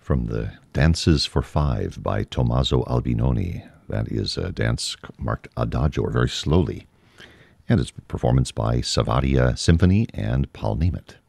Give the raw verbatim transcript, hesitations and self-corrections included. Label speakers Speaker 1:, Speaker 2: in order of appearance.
Speaker 1: from the Dances for Five by Tommaso Albinoni. That is a dance marked adagio, or very slowly. And it's a performance by Savaria Symphony and Paul Nemeth.